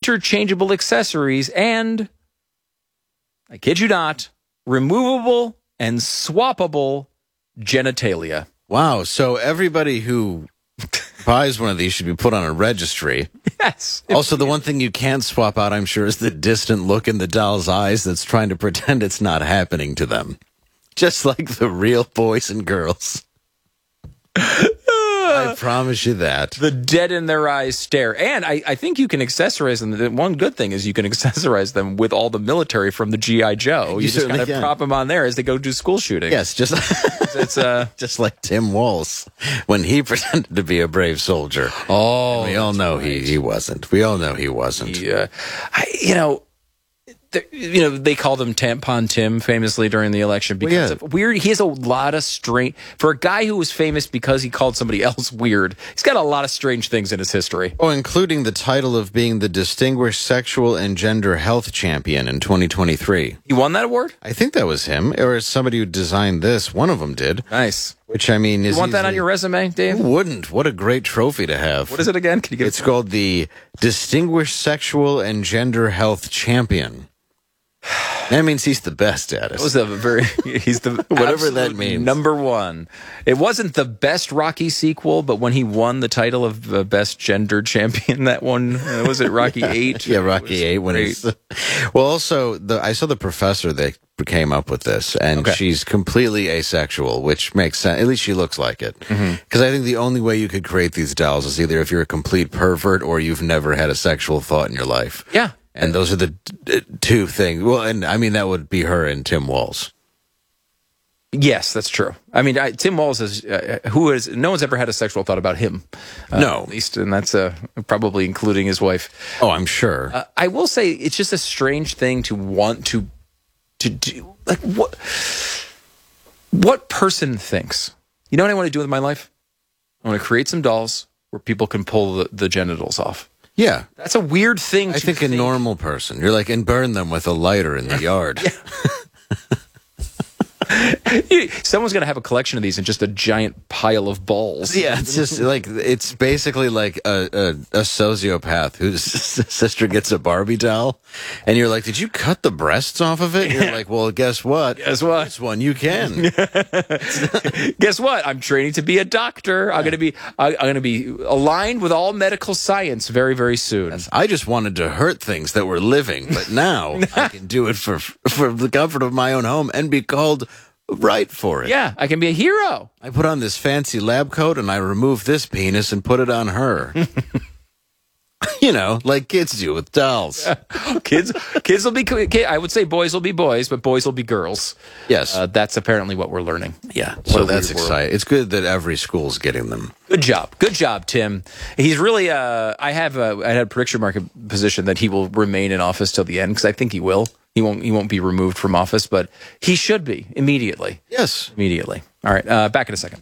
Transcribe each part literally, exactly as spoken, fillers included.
interchangeable accessories, and, I kid you not, removable and swappable genitalia. Wow, so everybody who buys one of these should be put on a registry. Yes. Also, the one thing you can't swap out, I'm sure, is the distant look in the doll's eyes that's trying to pretend it's not happening to them. Just like the real boys and girls. I promise you that. The dead in their eyes stare. And I, I think you can accessorize them. The one good thing is you can accessorize them with all the military from the G I. Joe. You, You just kind of can. prop them on there as they go do school shooting. Yes, just It's uh, just like Tim Walz when he pretended to be a brave soldier. oh, We all know right. he, he wasn't. We all know he wasn't. Yeah, I, you know, the, you know, they called him Tampon Tim famously during the election because Well, yeah. of weird. He has a lot of strange for a guy who was famous because he called somebody else weird. He's got a lot of strange things in his history. Oh, including the title of being the Distinguished Sexual and Gender Health Champion in twenty twenty-three. He won that award. I think that was him, or somebody who designed this. One of them did. Nice. Which, I mean, is You want that on easily- your resume, Dave? Who wouldn't? What a great trophy to have. What is it again? Can you get It's called the Distinguished Sexual and Gender Health Champion. That means he's the best at it. That was a very he's the Whatever that absolute means. number one. It wasn't the best Rocky sequel, but when he won the title of uh, best gender champion, that one uh, was it Rocky eight? Yeah, It was Rocky Eight. When great. he's well, also the I saw the professor that came up with this, and Okay. she's completely asexual, which makes sense. At least she looks like it. Because Mm-hmm. I think the only way you could create these dolls is either if you're a complete pervert or you've never had a sexual thought in your life. Yeah. And those are the d- two things. Well, and I mean that would be her and Tim Walz. Yes, that's true. I mean, I, Tim Walz is uh, who is no one's ever had a sexual thought about him. Uh, No. at least, and that's uh, probably including his wife. Oh, I'm sure. Uh, I will say it's just a strange thing to want to to do. Like what? What person thinks? You know what I want to do with my life? I want to create some dolls where people can pull the, the genitals off. yeah. That's a weird thing. I to think a normal person. You're like, and burn them with a lighter in the yard. Someone's going to have a collection of these in just a giant pile of balls. Yeah, it's just like it's basically like a, a, a sociopath whose sister gets a Barbie doll, and you're like, "Did you cut the breasts off of it?" And you're like, "Well, guess what? Guess what? This one you can." Guess what? I'm training to be a doctor. I'm going to be I, I'm going to be aligned with all medical science very very soon. I just wanted to hurt things that were living, but now I can do it for for the comfort of my own home and be called right for it. Yeah, I can be a hero. I put on this fancy lab coat and I remove this penis and put it on her. You know, like kids do with dolls. kids kids will be kid, I would say boys will be boys, but boys will be girls. Yes. Uh, that's apparently what we're learning. yeah. What So a that's weird world. exciting. It's good that every school's getting them. Good job. Good job, Tim. He's really uh I have a I had a prediction market position that he will remain in office till the end because I think he will. He won't he won't be removed from office, but he should be immediately. Yes. Immediately. All right, uh, back in a second.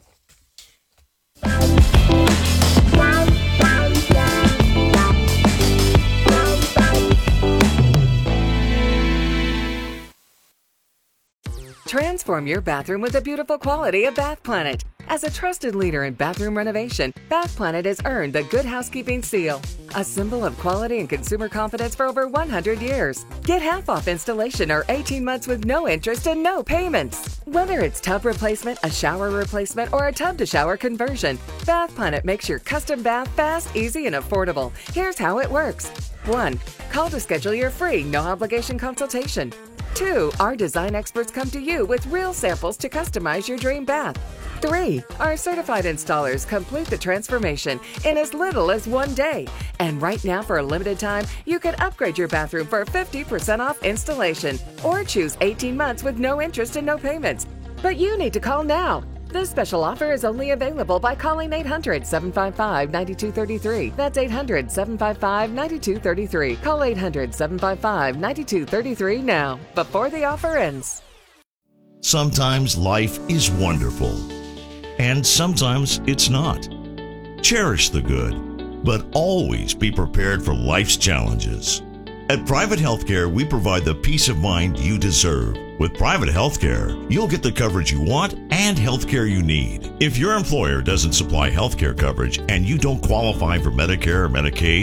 Transform your bathroom with the beautiful quality of Bath Planet. As a trusted leader in bathroom renovation, Bath Planet has earned the Good Housekeeping seal, a symbol of quality and consumer confidence for over one hundred years. Get half off installation or eighteen months with no interest and no payments. Whether it's tub replacement, a shower replacement, or a tub-to-shower conversion, Bath Planet makes your custom bath fast, easy, and affordable. Here's how it works. one. Call to schedule your free, no-obligation consultation. two. Our design experts come to you with real samples to customize your dream bath. three. Our certified installers complete the transformation in as little as one day. And right now, for a limited time, you can upgrade your bathroom for fifty percent off installation or choose eighteen months with no interest and no payments. But you need to call now. This special offer is only available by calling eight hundred, seven five five, nine two three three. That's eight hundred, seven five five, nine two three three. Call eight hundred, seven five five, nine two three three now, before the offer ends. Sometimes life is wonderful, and sometimes it's not. Cherish the good, but always be prepared for life's challenges. At Private Healthcare, we provide the peace of mind you deserve. With Private Healthcare, you'll get the coverage you want and healthcare you need. If your employer doesn't supply healthcare coverage and you don't qualify for Medicare or Medicaid,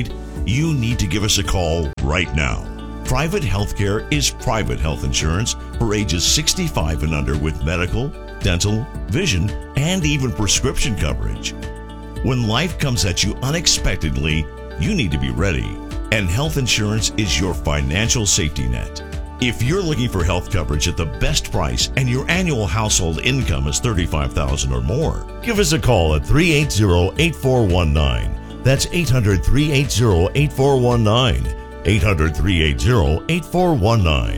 you need to give us a call right now. Private healthcare is private health insurance for ages sixty-five and under with medical, dental, vision, and even prescription coverage. When life comes at you unexpectedly, you need to be ready, and health insurance is your financial safety net. If you're looking for health coverage at the best price and your annual household income is thirty-five thousand dollars or more, give us a call at three eight zero, eight four one nine. That's eight hundred, three eight zero, eight four one nine. eight hundred, three eight zero, eight four one nine.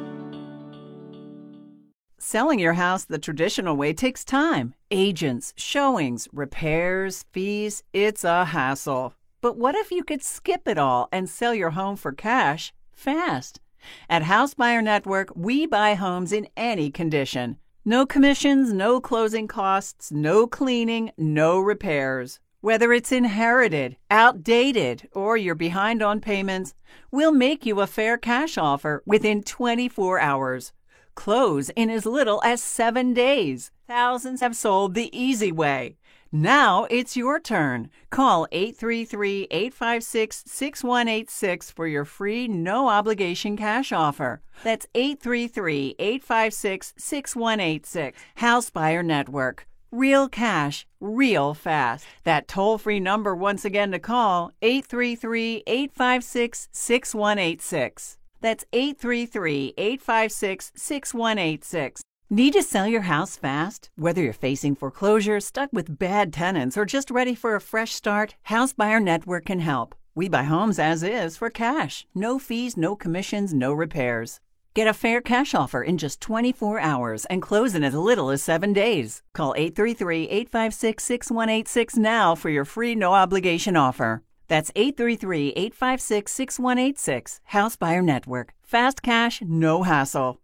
Selling your house the traditional way takes time. Agents, showings, repairs, fees. It's a hassle. But what if you could skip it all and sell your home for cash fast? At House Buyer Network, we buy homes in any condition. No commissions, no closing costs, no cleaning, no repairs. Whether it's inherited, outdated, or you're behind on payments, we'll make you a fair cash offer within twenty-four hours. Close in as little as seven days. Thousands have sold the easy way. Now it's your turn. Call eight three three, eight five six, six one eight six for your free no-obligation cash offer. That's eight three three, eight five six, six one eight six. House Buyer Network. Real cash, real fast. That toll-free number once again to call, eight three three, eight five six, six one eight six. That's eight three three, eight five six, six one eight six. Need to sell your house fast? Whether you're facing foreclosure, stuck with bad tenants, or just ready for a fresh start, House Buyer Network can help. We buy homes as is for cash. No fees, no commissions, no repairs. Get a fair cash offer in just twenty-four hours and close in as little as seven days. Call eight three three, eight five six, six one eight six now for your free no-obligation offer. That's eight three three, eight five six, six one eight six. House Buyer Network. Fast cash, no hassle.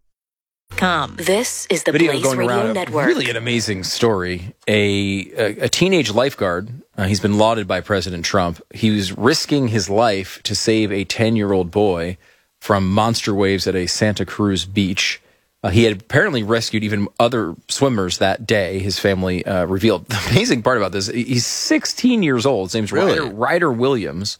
Com. This is the Video Blaze going Radio around, Network. Really an amazing story. A a, a teenage lifeguard. Uh, he's been lauded by President Trump. He was risking his life to save a ten-year-old boy from monster waves at a Santa Cruz beach. Uh, he had apparently rescued even other swimmers that day, his family uh, revealed. The amazing part about this, he's sixteen years old. His name's Really? Ryder, Ryder Williams.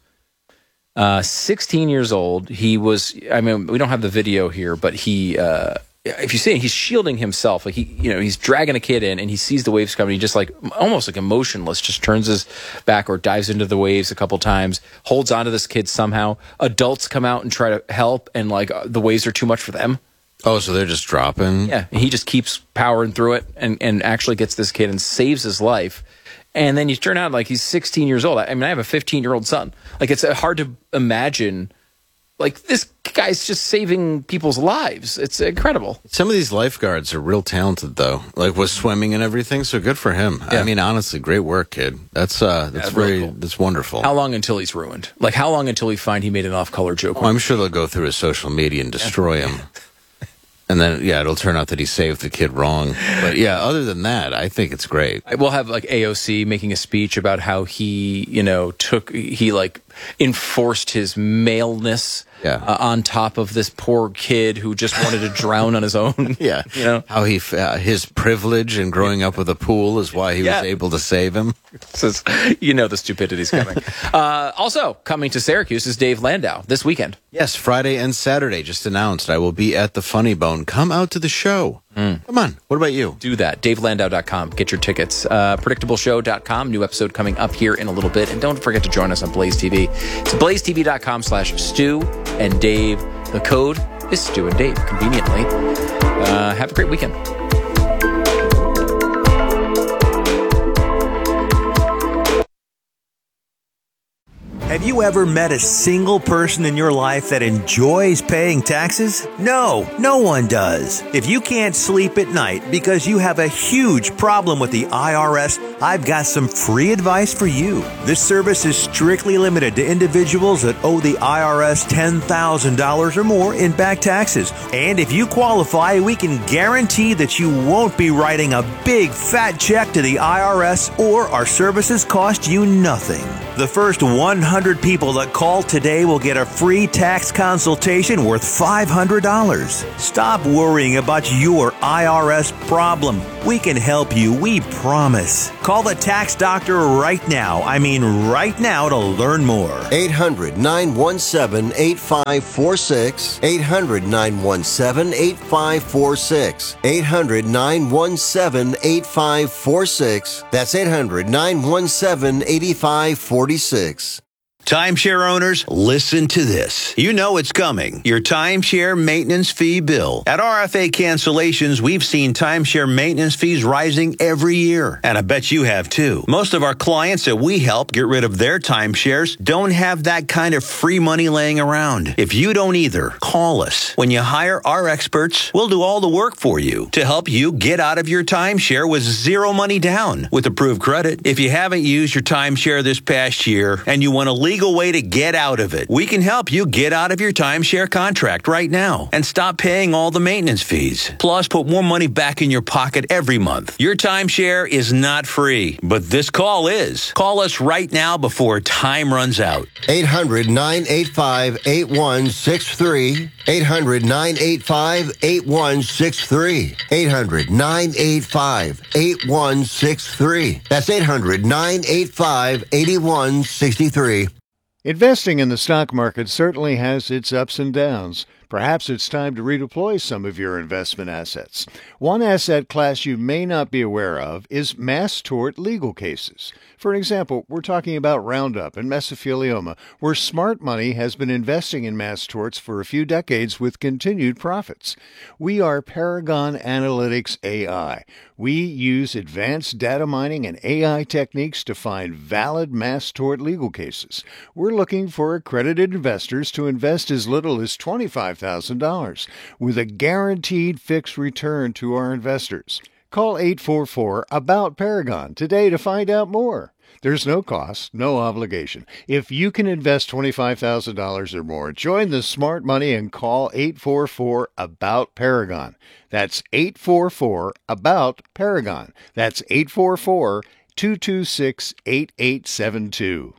Uh, sixteen years old. He was, I mean, we don't have the video here, but he, uh, if you see it, he's shielding himself. Like he, you know, he's dragging a kid in and he sees the waves coming. He just like, almost like emotionless, just turns his back or dives into the waves a couple times, holds onto this kid somehow. Adults come out and try to help and like the waves are too much for them. Oh, so they're just dropping? Yeah. And he just keeps powering through it and, and actually gets this kid and saves his life. And then you turn out like he's sixteen years old. I mean, I have a fifteen-year-old son. Like, it's hard to imagine, like, this guy's just saving people's lives. It's incredible. Some of these lifeguards are real talented, though, like with swimming and everything, so good for him. Yeah. I mean, honestly, great work, kid. That's uh, that's Yeah, very, really cool. that's wonderful. How long until he's ruined? Like, how long until we find he made an off-color joke? Oh, I'm sure they'll go through his social media and destroy him. And then, yeah, it'll turn out that he saved the kid wrong. But, yeah, other than that, I think it's great. We'll have, like, A O C making a speech about how he, you know, took, he, like, enforced his maleness Yeah. uh, on top of this poor kid who just wanted to drown on his own. Yeah. You know? How he, uh, his privilege in growing up with a pool is why he Yeah. was able to save him. Says, you know the stupidity's coming. uh, also, coming to Syracuse is Dave Landau this weekend. Yes, Friday and Saturday, just announced. I will be at the Funny Bone. Come out to the show. Mm. Come on. What about you? Do that. Dave Landau dot com. Get your tickets. Uh, predictable show dot com. New episode coming up here in a little bit. And don't forget to join us on Blaze T V. It's blaze T V dot com slash Stu and Dave. The code is Stu and Dave, conveniently. Uh, have a great weekend. Have you ever met a single person in your life that enjoys paying taxes? No, no one does. If you can't sleep at night because you have a huge problem with the I R S, I've got some free advice for you. This service is strictly limited to individuals that owe the I R S ten thousand dollars or more in back taxes. And if you qualify, we can guarantee that you won't be writing a big fat check to the I R S or our services cost you nothing. The first one hundred people that call today will get a free tax consultation worth five hundred dollars. Stop worrying about your I R S problem. We can help you, we promise. Call the tax doctor right now. I mean right now to learn more. eight hundred, nine one seven, eight five four six. eight hundred, nine one seven, eight five four six. eight hundred, nine one seven, eight five four six. That's eight hundred, nine one seven, eight five four six. Timeshare owners, listen to this. You know it's coming. Your timeshare maintenance fee bill. At R F A Cancellations, we've seen timeshare maintenance fees rising every year. And I bet you have too. Most of our clients that we help get rid of their timeshares don't have that kind of free money laying around. If you don't either, call us. When you hire our experts, we'll do all the work for you to help you get out of your timeshare with zero money down with approved credit. If you haven't used your timeshare this past year and you want to leave legal way to get out of it. We can help you get out of your timeshare contract right now and stop paying all the maintenance fees. Plus, put more money back in your pocket every month. Your timeshare is not free, but this call is. Call us right now before time runs out. eight hundred, nine eight five, eight one six three. eight hundred, nine eight five, eight one six three. eight hundred, nine eight five, eight one six three. That's eight hundred, nine eight five, eight one six three. Investing in the stock market certainly has its ups and downs. Perhaps it's time to redeploy some of your investment assets. One asset class you may not be aware of is mass tort legal cases. For example, we're talking about Roundup and mesothelioma, where smart money has been investing in mass torts for a few decades with continued profits. We are Paragon Analytics A I. We use advanced data mining and A I techniques to find valid mass tort legal cases. We're looking for accredited investors to invest as little as twenty-five thousand dollars with a guaranteed fixed return to our investors. Call eight four four, A B O U T, Paragon today to find out more. There's no cost, no obligation. If you can invest twenty-five thousand dollars or more, join the smart money and call eight four four, A B O U T, Paragon. That's eight four four, A B O U T, Paragon. That's eight four four, two two six, eight eight seven two.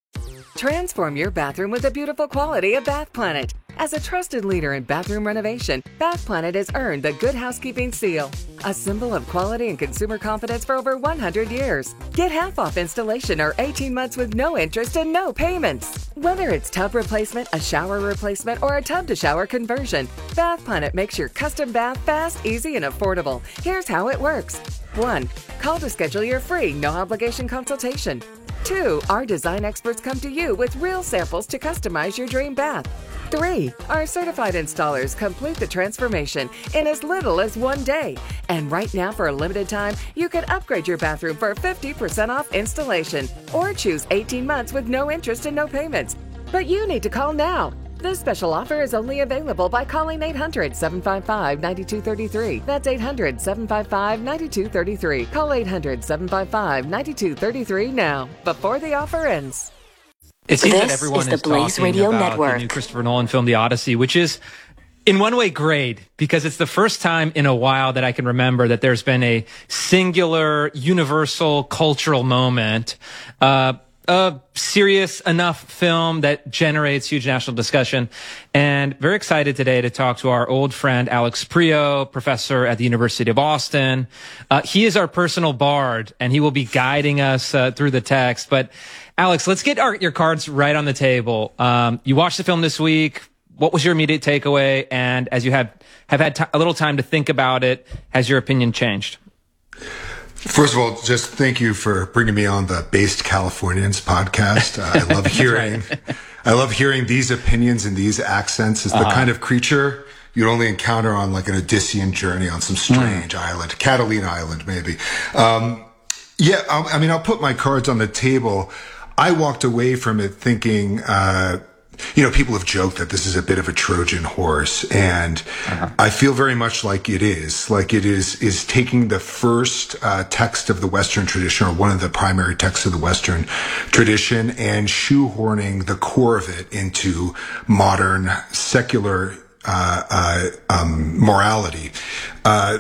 Transform your bathroom with the beautiful quality of Bath Planet. As a trusted leader in bathroom renovation, Bath Planet has earned the Good Housekeeping seal, a symbol of quality and consumer confidence for over one hundred years. Get half off installation or eighteen months with no interest and no payments. Whether it's tub replacement, a shower replacement, or a tub-to-shower conversion, Bath Planet makes your custom bath fast, easy, and affordable. Here's how it works. one. Call to schedule your free, no-obligation consultation. two. Our design experts come to you with real samples to customize your dream bath. three. Our certified installers complete the transformation in as little as one day. And right now, for a limited time, you can upgrade your bathroom for fifty percent off installation or choose eighteen months with no interest and no payments. But you need to call now. This special offer is only available by calling eight hundred, seven five five, nine two three three. That's eight hundred, seven five five, nine two three three. Call eight hundred, seven five five, nine two three three now, before the offer ends. It seems that everyone is, is talking Radio about Network. The new Christopher Nolan film, The Odyssey, which is in one way great because it's the first time in a while that I can remember that there's been a singular, universal, cultural moment, uh, a serious enough film that generates huge national discussion. And very excited today to talk to our old friend, Alex Prio, professor at the University of Austin. Uh, he is our personal bard, and he will be guiding us uh, through the text. But Alex, let's get our, your cards right on the table. Um, you watched the film this week. What was your immediate takeaway? And as you have, have had t- a little time to think about it, has your opinion changed? First of all, just thank you for bringing me on the Based Californians podcast. Uh, I love hearing, right. I love hearing these opinions and these accents. It's uh-huh. the kind of creature you'd only encounter on like an Odyssean journey on some strange mm. island, Catalina Island, maybe. Um, yeah, I, I mean, I'll put my cards on the table. I walked away from it thinking, uh, you know, people have joked that this is a bit of a Trojan horse, and uh-huh. I feel very much like it is. Like it is, is taking the first uh, text of the Western tradition, or one of the primary texts of the Western tradition, and shoehorning the core of it into modern secular uh, uh, um, morality. Uh,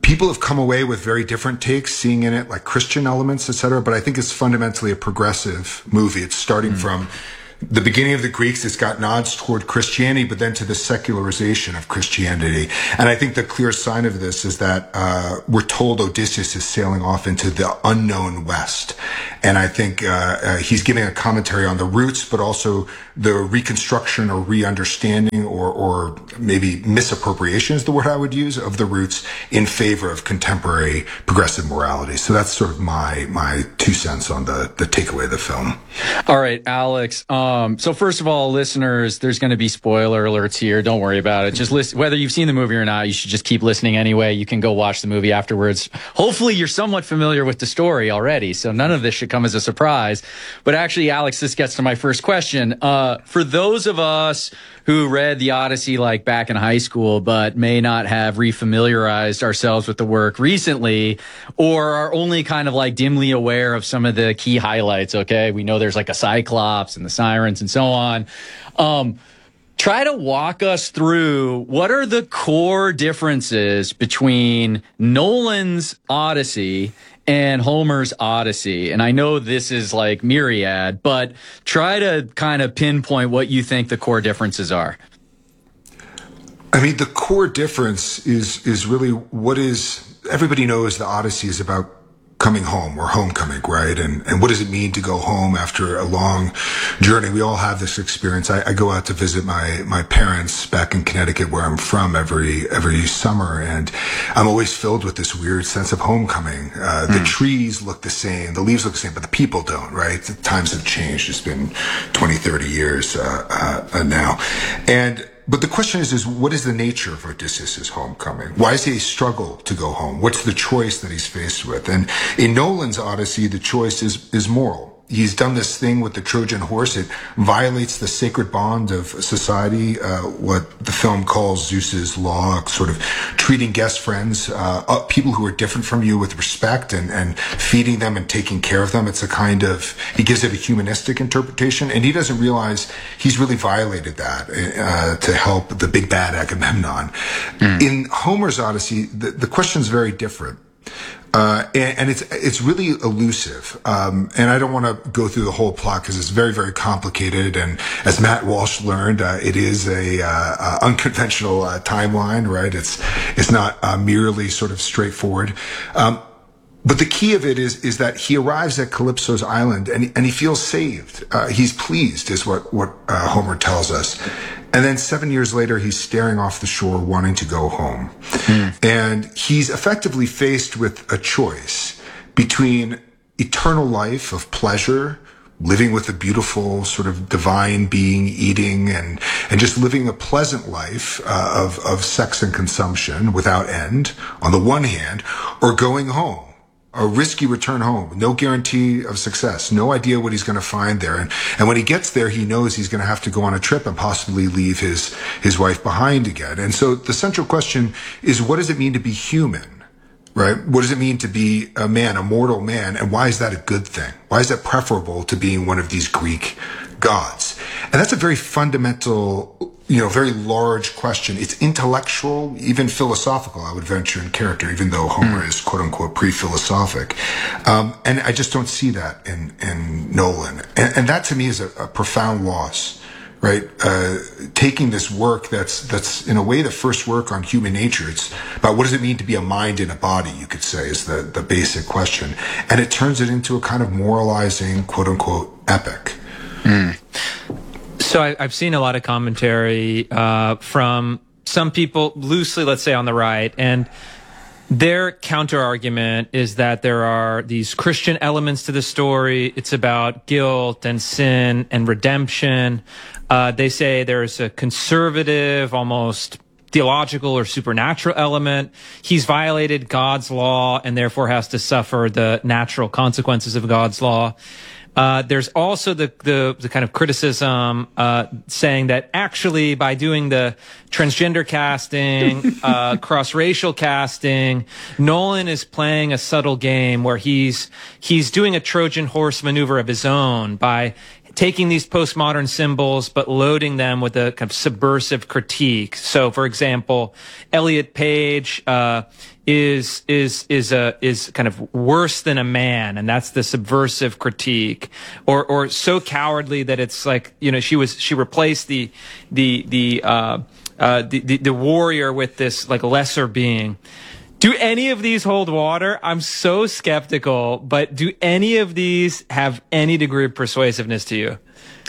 people have come away with very different takes, seeing in it like Christian elements, et cetera. But I think it's fundamentally a progressive movie. It's starting mm. from the beginning of the Greeks. It's got nods toward Christianity, but then to the secularization of Christianity. And I think the clear sign of this is that uh, we're told Odysseus is sailing off into the unknown West. And I think uh, uh, he's giving a commentary on the roots, but also the reconstruction or re-understanding or, or maybe misappropriation is the word I would use of the roots in favor of contemporary progressive morality. So that's sort of my my two cents on the, the takeaway of the film. All right, Alex. Um, so first of all, listeners, there's going to be spoiler alerts here. Don't worry about it. Just listen. Whether you've seen the movie or not, you should just keep listening anyway. You can go watch the movie afterwards. Hopefully, you're somewhat familiar with the story already, so none of this should come as a surprise. But actually, Alex, this gets to my first question. Uh, for those of us who read the Odyssey like back in high school, but may not have refamiliarized ourselves with the work recently, or are only kind of like dimly aware of some of the key highlights, okay? We know there's like a Cyclops and the Sirens and so on. Um, try to walk us through what are the core differences between Nolan's Odyssey and Homer's Odyssey. And I know this is like myriad, but try to kind of pinpoint what you think the core differences are. I mean, the core difference is is really what is, everybody knows the Odyssey is about coming home or homecoming, right? And and what does it mean to go home after a long journey? We all have this experience. I, I go out to visit my my parents back in Connecticut, where I'm from, every every summer, and I'm always filled with this weird sense of homecoming. Uh, mm. The trees look the same, the leaves look the same, but the people don't, right? The times have changed. It's been twenty, thirty years uh, uh, now, and. But the question is, is what is the nature of Odysseus' homecoming? Why does he struggle to go home? What's the choice that he's faced with? And in Nolan's Odyssey, the choice is, is moral. He's done this thing with the Trojan horse. It violates the sacred bond of society, uh, what the film calls Zeus's law, sort of treating guest friends, uh, uh, people who are different from you with respect and, and feeding them and taking care of them. It's a kind of, he gives it a humanistic interpretation, and he doesn't realize he's really violated that uh, to help the big bad Agamemnon. Mm. In Homer's Odyssey, the, the question's very different. Uh, and, and it's, it's really elusive. Um, and I don't want to go through the whole plot because it's very, very complicated. And as Matt Walsh learned, uh, it is a, uh, uh unconventional, uh, timeline, right? It's, it's not, uh, merely sort of straightforward. Um, But the key of it is, is that he arrives at Calypso's island and, and he feels saved. Uh, he's pleased is what, what, uh, Homer tells us. And then seven years later, he's staring off the shore, wanting to go home. Mm. And he's effectively faced with a choice between eternal life of pleasure, living with a beautiful sort of divine being, eating and, and just living a pleasant life uh, of, of sex and consumption without end, on the one hand, or going home. A risky return home, no guarantee of success, no idea what he's going to find there. And, and when he gets there, he knows he's going to have to go on a trip and possibly leave his, his wife behind again. And so the central question is, what does it mean to be human, right? What does it mean to be a man, a mortal man? And why is that a good thing? Why is that preferable to being one of these Greek gods? And that's a very fundamental, you know, very large question. It's intellectual, even philosophical, I would venture, in character, even though Homer mm. is quote unquote pre-philosophic. Um, and I just don't see that in, in Nolan. And, and that to me is a, a profound loss, right? Uh, taking this work that's, that's in a way the first work on human nature. It's about what does it mean to be a mind in a body, you could say, is the, the basic question. And it turns it into a kind of moralizing, quote unquote, epic. Mm. So I, I've seen a lot of commentary uh, from some people, loosely, let's say, on the right, and their counter argument is that there are these Christian elements to the story. It's about guilt and sin and redemption. Uh, they say there's a conservative, almost theological or supernatural element. He's violated God's law and therefore has to suffer the natural consequences of God's law. Uh, there's also the, the, the kind of criticism, uh, saying that actually by doing the transgender casting, uh, cross-racial casting, Nolan is playing a subtle game where he's, he's doing a Trojan horse maneuver of his own by taking these postmodern symbols but loading them with a kind of subversive critique. So, for example, Elliot Page uh, is is is a is kind of worse than a man, and that's the subversive critique, or or so cowardly that it's like, you know, she was she replaced the the the uh, uh, the, the the warrior with this like lesser being. Do any of these hold water? I'm so skeptical, but do any of these have any degree of persuasiveness to you?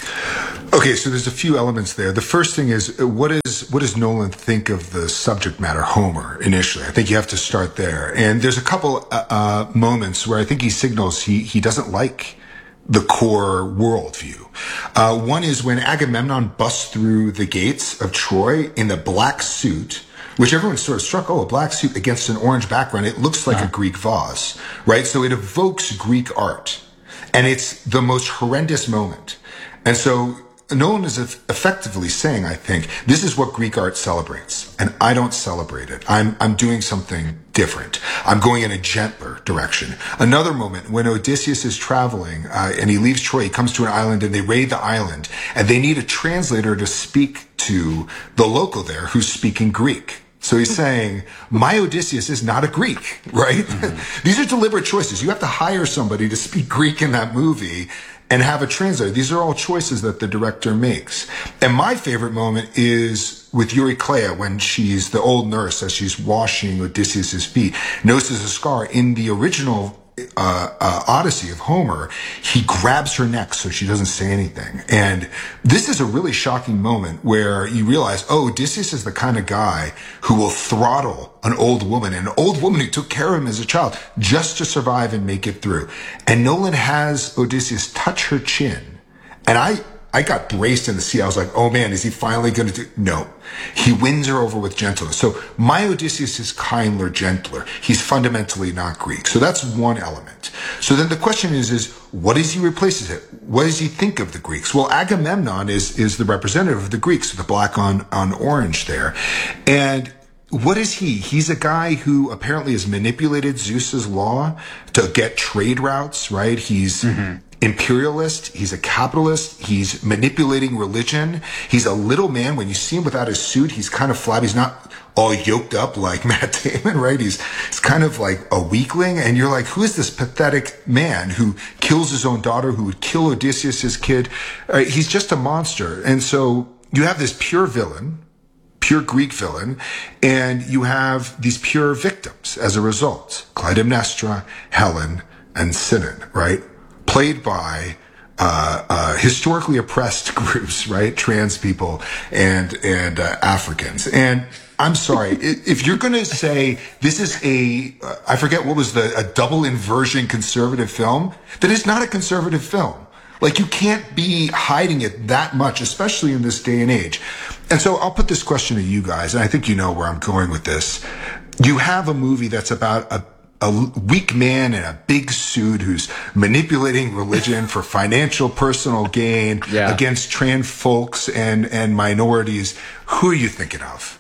Okay, so there's a few elements there. The first thing is, what is what does Nolan think of the subject matter, Homer, initially? I think you have to start there. And there's a couple uh, uh, moments where I think he signals he, he doesn't like the core worldview. Uh, one is when Agamemnon busts through the gates of Troy in the black suit, which everyone sort of struck, oh, a black suit against an orange background. It looks like uh-huh. a Greek vase, right? So it evokes Greek art. And it's the most horrendous moment. And so Nolan is effectively saying, I think, this is what Greek art celebrates, and I don't celebrate it. I'm I'm doing something different. I'm going in a gentler direction. Another moment when Odysseus is traveling uh, and he leaves Troy, he comes to an island and they raid the island, and they need a translator to speak to the local there who's speaking Greek. So he's saying, my Odysseus is not a Greek, right? Mm-hmm. These are deliberate choices. You have to hire somebody to speak Greek in that movie and have a translator. These are all choices that the director makes. And my favorite moment is with Eurycleia when she's the old nurse as she's washing Odysseus's feet, notices a scar. In the original uh, uh, Odyssey of Homer, he grabs her neck so she doesn't say anything. And this is a really shocking moment where you realize, oh, Odysseus is the kind of guy who will throttle an old woman, an old woman who took care of him as a child, just to survive and make it through. And Nolan has Odysseus touch her chin. And I, I got braced in the seat. I was like, oh man, is he finally going to do? No. He wins her over with gentleness. So my Odysseus is kinder, gentler. He's fundamentally not Greek. So that's one element. So then the question is, is what does he replace it? What does he think of the Greeks? Well, Agamemnon is, is the representative of the Greeks, the black on, on orange there. And what is he? He's a guy who apparently has manipulated Zeus's law to get trade routes, right? He's mm-hmm. imperialist. He's a capitalist. He's manipulating religion. He's a little man. When you see him without his suit, he's kind of flabby. He's not all yoked up like Matt Damon, right? He's, he's kind of like a weakling. And you're like, who is this pathetic man who kills his own daughter, who would kill Odysseus, his kid? Uh, he's just a monster. And so you have this pure villain, pure Greek villain, and you have these pure victims as a result. Clytemnestra, Helen, and Sinon, right? Played by uh, uh, historically oppressed groups, right? Trans people and and uh, Africans. And I'm sorry, if you're going to say this is a, uh, I forget what was the, a double inversion conservative film, then it's not a conservative film. Like, you can't be hiding it that much, especially in this day and age. And so I'll put this question to you guys, and I think you know where I'm going with this. You have a movie that's about a, a weak man in a big suit who's manipulating religion for financial personal gain yeah. against trans folks and, and minorities. Who are you thinking of?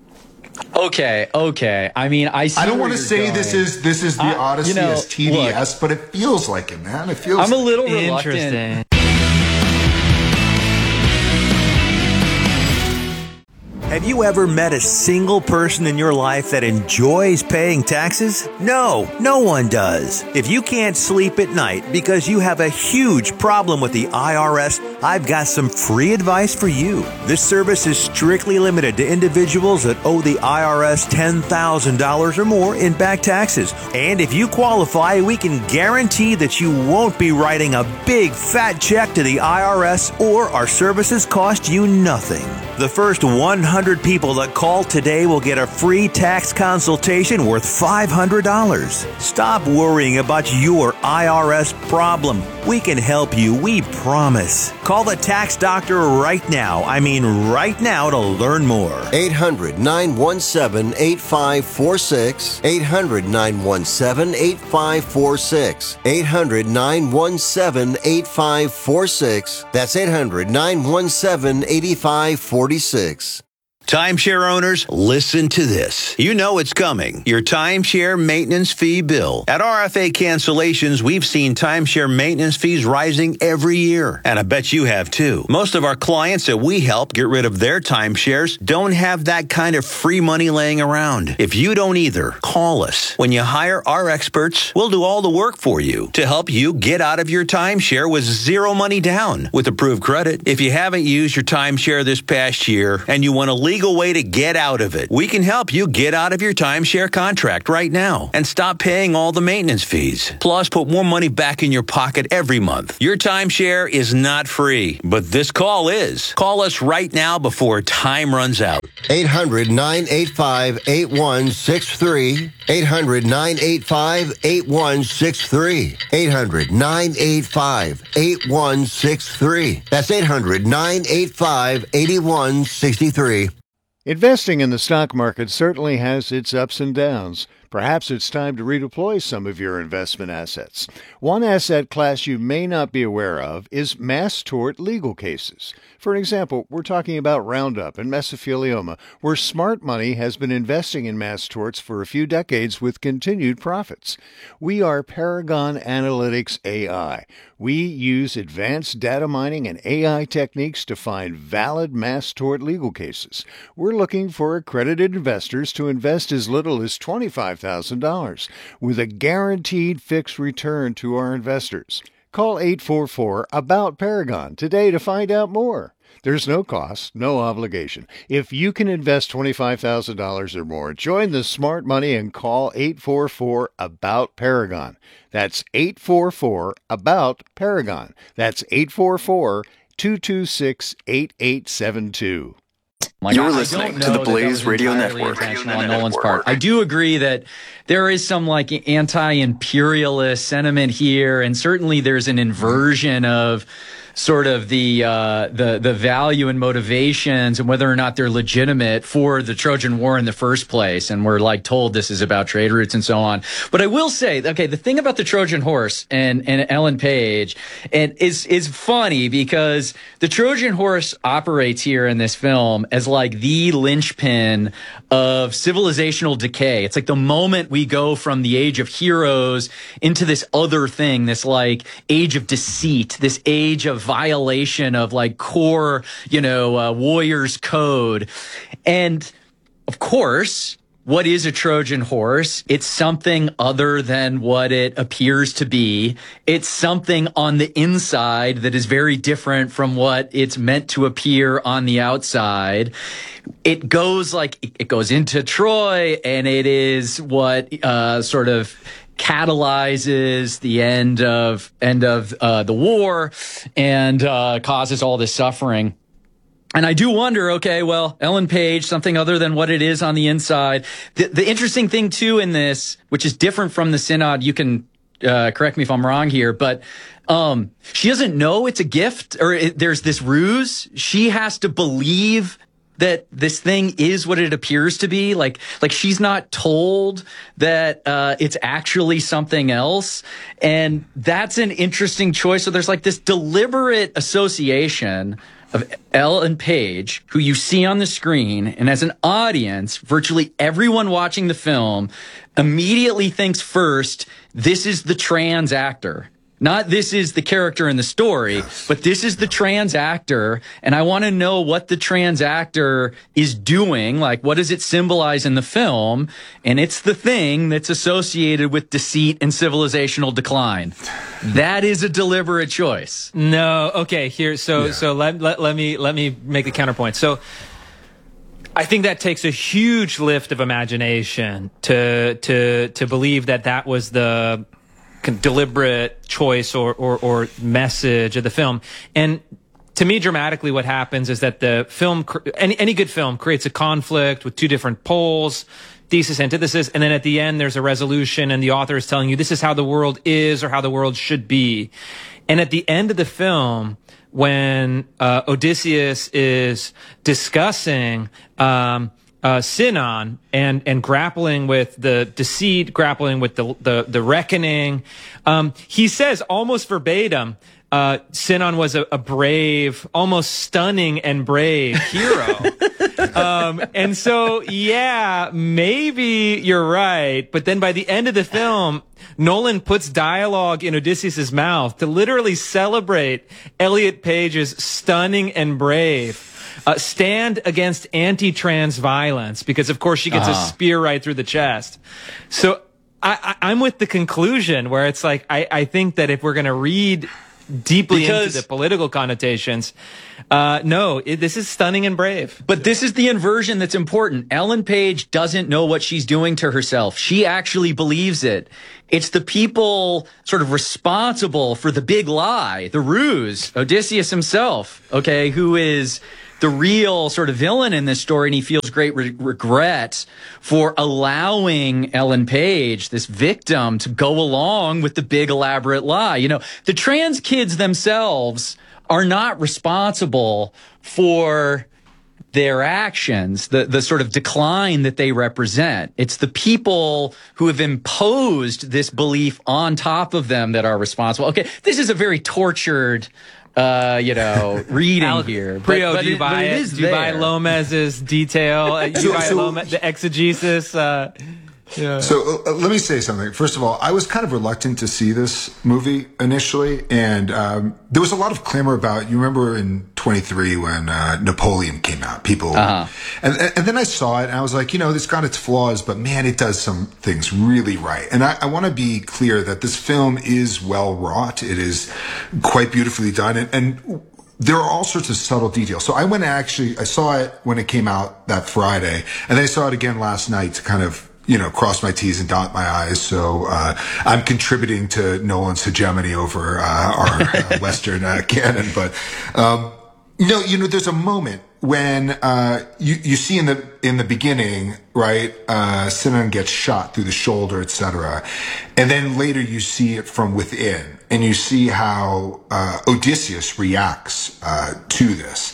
Okay, okay. I mean, I see I don't want to say going. this is this is the I, Odyssey you know, as T D S, look, but it feels like it, man. It feels. I'm a little interesting. reluctant. Have you ever met a single person in your life that enjoys paying taxes? No, no one does. If you can't sleep at night because you have a huge problem with the I R S, I've got some free advice for you. This service is strictly limited to individuals that owe the I R S ten thousand dollars or more in back taxes. And if you qualify, we can guarantee that you won't be writing a big fat check to the I R S, or our services cost you nothing. The first one hundred people that call today will get a free tax consultation worth five hundred dollars. Stop worrying about your I R S problem. We can help you, we promise. Call the tax doctor right now. I mean right now to learn more. eight hundred, nine one seven, eight five four six. eight hundred, nine one seven, eight five four six. eight hundred, nine one seven, eight five four six. That's eight hundred, nine one seven, eight five four six. Timeshare owners, listen to this. You know it's coming. Your timeshare maintenance fee bill. At R F A Cancellations, we've seen timeshare maintenance fees rising every year. And I bet you have too. Most of our clients that we help get rid of their timeshares don't have that kind of free money laying around. If you don't either, call us. When you hire our experts, we'll do all the work for you to help you get out of your timeshare with zero money down with approved credit. If you haven't used your timeshare this past year and you want a legal way to get out of it, we can help you get out of your timeshare contract right now and stop paying all the maintenance fees. Plus, put more money back in your pocket every month. Your timeshare is not free, but this call is. Call us right now before time runs out. eight hundred, nine eight five, eight one six three. eight hundred, nine eight five, eight one six three. eight hundred, nine eight five, eight one six three. That's eight hundred, nine eight five, eight one six three. Investing in the stock market certainly has its ups and downs. Perhaps it's time to redeploy some of your investment assets. One asset class you may not be aware of is mass tort legal cases. For example, we're talking about Roundup and mesothelioma, where smart money has been investing in mass torts for a few decades with continued profits. We are Paragon Analytics A I. We use advanced data mining and A I techniques to find valid mass tort legal cases. We're looking for accredited investors to invest as little as twenty-five thousand dollars with a guaranteed fixed return to our investors. Call eight four four, ABOUT Paragon today to find out more. There's no cost, no obligation. If you can invest twenty-five thousand dollars or more, join the smart money and call eight four four, ABOUT Paragon. That's eight four four, ABOUT Paragon. That's eight four four, two two six, eight eight seven two. Like, You're I, listening I to the that Blaze that Radio entirely Network. intentional on Nolan's part. I do agree that there is some like anti-imperialist sentiment here, and certainly there's an inversion of sort of the uh, the the value and motivations and whether or not they're legitimate for the Trojan War in the first place. And we're like told this is about trade routes and so on. But I will say, okay, the thing about the Trojan horse and and Ellen Page and is is funny because the Trojan horse operates here in this film as like the linchpin of civilizational decay. It's like the moment we go from the age of heroes into this other thing, this like age of deceit, this age of violation of like core, you know, uh, warriors code. And of course, what is a Trojan horse? It's something other than what it appears to be. It's something on the inside that is very different from what it's meant to appear on the outside. It goes like, it goes into Troy, and it is what uh, sort of catalyzes the end of end of uh, the war and uh, causes all this suffering. And I do wonder, okay, well, Ellen Page, something other than what it is on the inside. The, the interesting thing, too, in this, which is different from the Synod, you can uh, correct me if I'm wrong here, but um, she doesn't know it's a gift or it, there's this ruse. She has to believe that this thing is what it appears to be. Like, like she's not told that uh, it's actually something else. And that's an interesting choice. So there's like this deliberate association of Ellen Page, who you see on the screen, and as an audience, virtually everyone watching the film immediately thinks first, this is the trans actor. Not this is the character in the story, but this is the trans actor, and I want to know what the trans actor is doing, like what does it symbolize in the film, and it's the thing that's associated with deceit and civilizational decline. That is a deliberate choice. No, okay, here, so Yeah. so let, let let me let me make a counterpoint. So I think that takes a huge lift of imagination to to to believe that that was the deliberate choice or, or, or message of the film. And to me, dramatically, what happens is that the film, any, any good film creates a conflict with two different poles, thesis, antithesis, and then at the end, there's a resolution, and the author is telling you this is how the world is or how the world should be. And at the end of the film, when uh, Odysseus is discussing um, Uh, Sinon and and grappling with the deceit, grappling with the the, the reckoning. Um, he says almost verbatim, uh, Sinon was a, a brave, almost stunning and brave hero. Um, and so, yeah, maybe you're right. But then by the end of the film, Nolan puts dialogue in Odysseus' mouth to literally celebrate Elliot Page's stunning and brave uh, stand against anti-trans violence, because, of course, she gets uh-huh. a spear right through the chest. So I, I, I'm with the conclusion where it's like, I, I think that if we're going to read deeply because, into the political connotations, uh, no, it, this is stunning and brave. But this is the inversion that's important. Ellen Page doesn't know what she's doing to herself. She actually believes it. It's the people sort of responsible for the big lie, the ruse, Odysseus himself, okay, who is the real sort of villain in this story, and he feels great re- regret for allowing Ellen Page, this victim, to go along with the big elaborate lie. You know, the trans kids themselves are not responsible for their actions, the, the sort of decline that they represent. It's the people who have imposed this belief on top of them that are responsible. Okay, this is a very tortured uh, you know, reading Al- here. But, Prio, but do you it, buy it? it? Is do you there. buy Lomez's detail? Uh, do you buy Lomez, the exegesis? Uh, yeah. So uh, let me say something. First of all, I was kind of reluctant to see this movie initially, and um, there was a lot of clamor about. You remember in twenty-three when uh, Napoleon came out, people, uh-huh. and and then I saw it, and I was like, you know, it's got its flaws, but man, it does some things really right. And I, I want to be clear that this film is well wrought. It is quite beautifully done, and. and there are all sorts of subtle details. So I went and actually, I saw it when it came out that Friday, and then I saw it again last night to kind of, you know, cross my T's and dot my I's. So uh, I'm contributing to Nolan's hegemony over uh, our uh, Western uh, canon. But um, no, you know, there's a moment when uh, you you see in the in the beginning, right? Uh, Sinan gets shot through the shoulder, et cetera, and then later you see it from within. And you see how uh, Odysseus reacts uh, to this.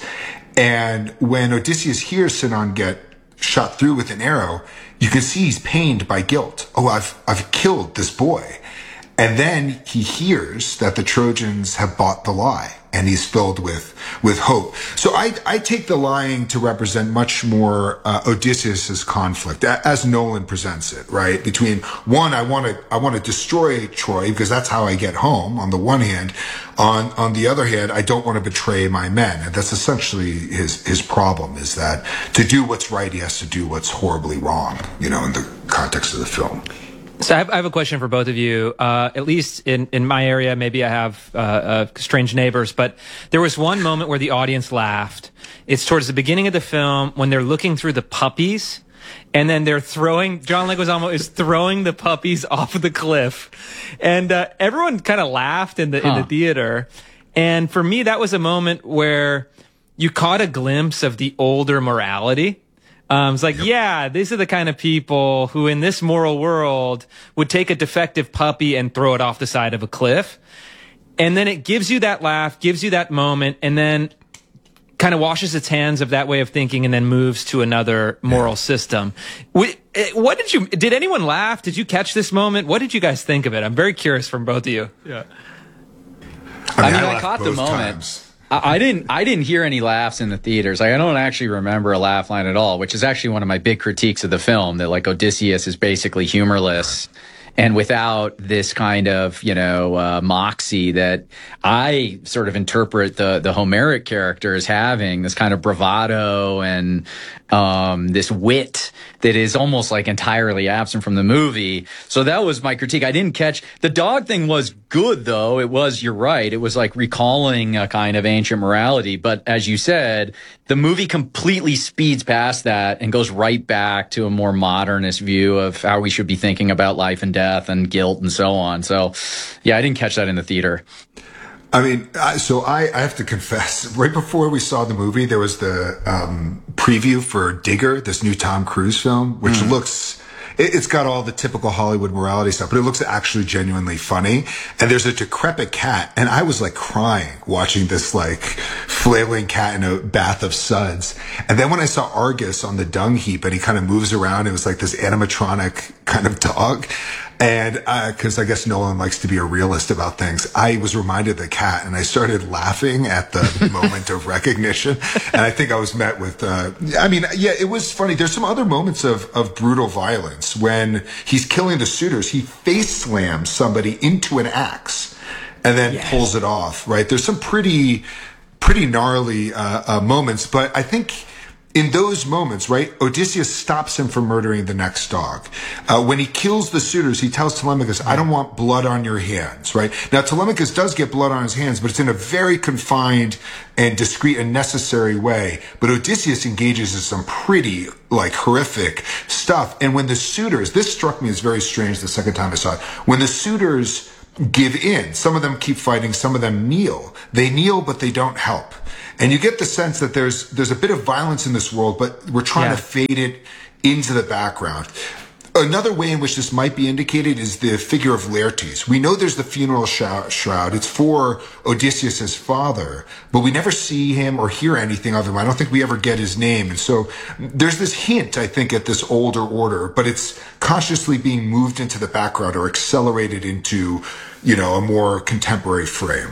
And when Odysseus hears Sinan get shot through with an arrow, you can see he's pained by guilt. Oh, I've I've killed this boy. And then he hears that the Trojans have bought the lie, and he's filled with with hope. So I I take the lying to represent much more uh, Odysseus's conflict as Nolan presents it, right? Between one, I want to I want to destroy Troy because that's how I get home. On the one hand, on on the other hand, I don't want to betray my men, and that's essentially his his problem. Is that to do what's right, he has to do what's horribly wrong. You know, in the context of the film. So I have, I have a question for both of you. Uh, at least in, in my area, maybe I have uh, uh, strange neighbors, but there was one moment where the audience laughed. It's towards the beginning of the film when they're looking through the puppies, and then they're throwing, John Leguizamo is throwing the puppies off of the cliff. And uh, everyone kind of laughed in the huh. in the theater. And for me, that was a moment where you caught a glimpse of the older morality. Um, it's like, yeah, these are the kind of people who in this moral world would take a defective puppy and throw it off the side of a cliff. And then it gives you that laugh, gives you that moment, and then kind of washes its hands of that way of thinking and then moves to another moral yeah. system. What did you, did anyone laugh? Did you catch this moment? What did you guys think of it? I'm very curious from both of you. Yeah. I mean, I, I caught the moment. Times. I didn't. I didn't hear any laughs in the theaters. Like, I don't actually remember a laugh line at all, which is actually one of my big critiques of the film. That like Odysseus is basically humorless, and without this kind of you know uh, moxie that I sort of interpret the the Homeric character as having, this kind of bravado and um, this wit that is almost like entirely absent from the movie. So that was my critique. I didn't catch the dog thing was good though. It was, you're right. It was like recalling a kind of ancient morality. But as you said, the movie completely speeds past that and goes right back to a more modernist view of how we should be thinking about life and death and guilt and so on. So yeah, I didn't catch that in the theater. I mean, I, so I, I have to confess, right before we saw the movie, there was the um, preview for Digger, this new Tom Cruise film, which mm. looks, it, it's got all the typical Hollywood morality stuff, but it looks actually genuinely funny. And there's a decrepit cat, and I was like crying watching this like flailing cat in a bath of suds. And then when I saw Argus on the dung heap and he kind of moves around, it was like this animatronic kind of dog. And because uh, I guess Nolan likes to be a realist about things, I was reminded of the cat, and I started laughing at the moment of recognition. And I think I was met with, uh, I mean, yeah, it was funny. There's some other moments of, of brutal violence. When he's killing the suitors, he face slams somebody into an axe and then yes. pulls it off, right? There's some pretty, pretty gnarly uh, uh, moments, but I think in those moments, right, Odysseus stops him from murdering the next dog. Uh, when he kills the suitors, he tells Telemachus, I don't want blood on your hands, right? Now, Telemachus does get blood on his hands, but it's in a very confined and discreet and necessary way. But Odysseus engages in some pretty, like, horrific stuff. And when the suitors, this struck me as very strange the second time I saw it, when the suitors give in, some of them keep fighting, some of them kneel. They kneel, but they don't help. And you get the sense that there's there's a bit of violence in this world, but we're trying yeah. to fade it into the background. Another way in which this might be indicated is the figure of Laertes. We know there's the funeral shroud. It's for Odysseus' father, but we never see him or hear anything of him. I don't think we ever get his name. And so there's this hint, I think, at this older order, but it's consciously being moved into the background or accelerated into, you know, a more contemporary frame.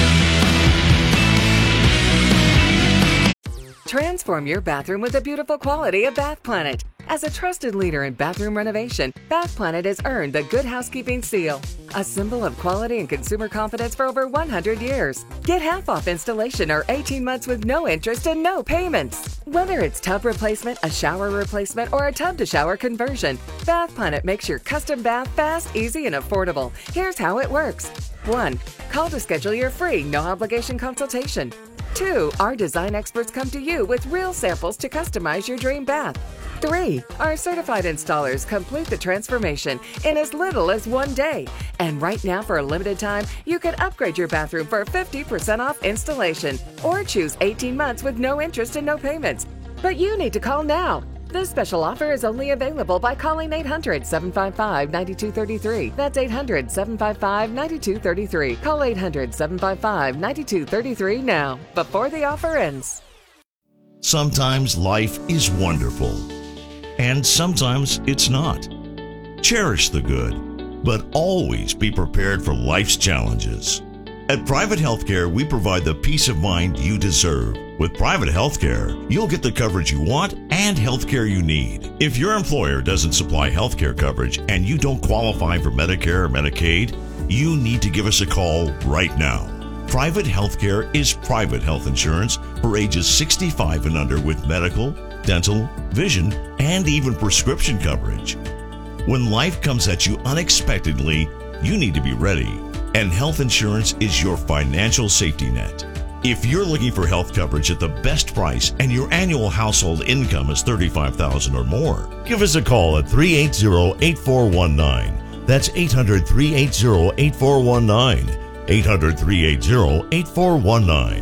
Transform your bathroom with the beautiful quality of Bath Planet. As a trusted leader in bathroom renovation, Bath Planet has earned the Good Housekeeping seal, a symbol of quality and consumer confidence for over one hundred years. Get half off installation or eighteen months with no interest and no payments. Whether it's tub replacement, a shower replacement, or a tub-to-shower conversion, Bath Planet makes your custom bath fast, easy, and affordable. Here's how it works. one. Call to schedule your free, no-obligation consultation. two. Our design experts come to you with real samples to customize your dream bath. three. Our certified installers complete the transformation in as little as one day. And right now, for a limited time, you can upgrade your bathroom for fifty percent off installation or choose eighteen months with no interest and no payments. But you need to call now. This special offer is only available by calling eight hundred, seven five five, nine two three three. That's eight hundred, seven five five, nine two three three. Call eight hundred, seven five five, nine two three three now, before the offer ends. Sometimes life is wonderful, and sometimes it's not. Cherish the good, but always be prepared for life's challenges. At Private Healthcare, we provide the peace of mind you deserve. With Private Healthcare, you'll get the coverage you want and healthcare you need. If your employer doesn't supply healthcare coverage and you don't qualify for Medicare or Medicaid, you need to give us a call right now. Private Healthcare is private health insurance for ages sixty-five and under with medical, dental, vision, and even prescription coverage. When life comes at you unexpectedly, you need to be ready. And health insurance is your financial safety net. If you're looking for health coverage at the best price and your annual household income is thirty-five thousand dollars or more, give us a call at three eight zero, eight four one nine. That's eight hundred, three eight zero, eight four one nine. eight hundred, three eight zero, eight four one nine.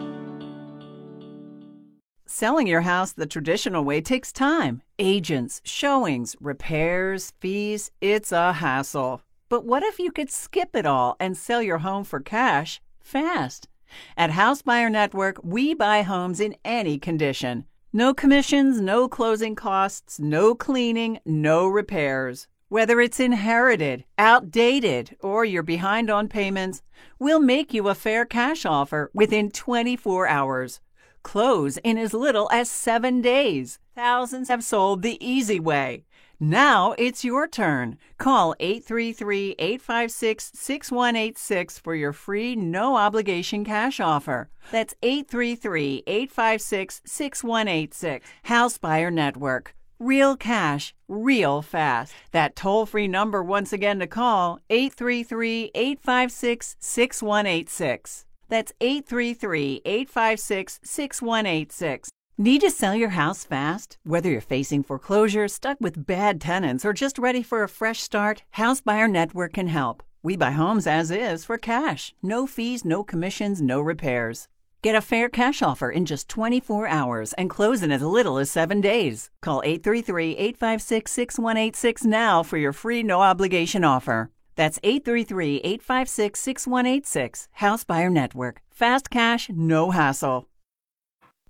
Selling your house the traditional way takes time. Agents, showings, repairs, fees, it's a hassle. But what if you could skip it all and sell your home for cash fast? At House Buyer Network, we buy homes in any condition. No commissions, no closing costs, no cleaning, no repairs. Whether it's inherited, outdated, or you're behind on payments, we'll make you a fair cash offer within twenty-four hours. Close in as little as seven days. Thousands have sold the easy way. Now it's your turn. Call eight three three, eight five six, six one eight six for your free, no-obligation cash offer. That's eight three three, eight five six, six one eight six. House Buyer Network. Real cash, real fast. That toll-free number once again to call, eight three three, eight five six, six one eight six. That's eight three three, eight five six, six one eight six. Need to sell your house fast? Whether you're facing foreclosure, stuck with bad tenants, or just ready for a fresh start, House Buyer Network can help. We buy homes as is for cash. No fees, no commissions, no repairs. Get a fair cash offer in just twenty-four hours and close in as little as seven days. Call eight three three, eight five six, six one eight six now for your free no-obligation offer. That's eight three three, eight five six, six one eight six. House Buyer Network. Fast cash, no hassle.